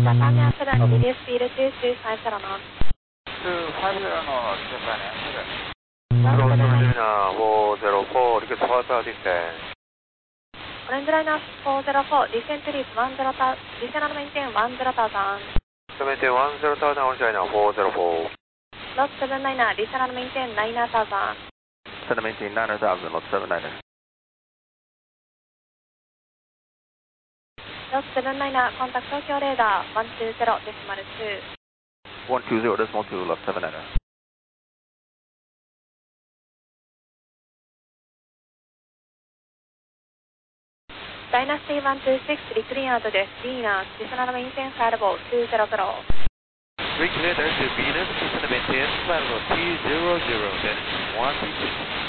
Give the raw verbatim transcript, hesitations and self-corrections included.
Catania seven, reduce speed to two five zero knots. two five zero knots, Catania seven. Orange Liner four zero four, request further descent. Liner four zero four, descent please one zero thousand, descent and maintain one zero thousand. Maintain one zero thousand, orange liner four zero four. Lot seven niner, descent and maintain nine thousand. Descent and maintain nine thousand, lot seven niner. Lot seven niner, contact Tokyo radar one two zero decimal two. one two zero decimal two, lot seven niner. Dynasty one two six, recleared です。Venus, descent and maintain firewall two zero zero. Recleared to Venus, descent and maintain firewall two zero zero, then one two six.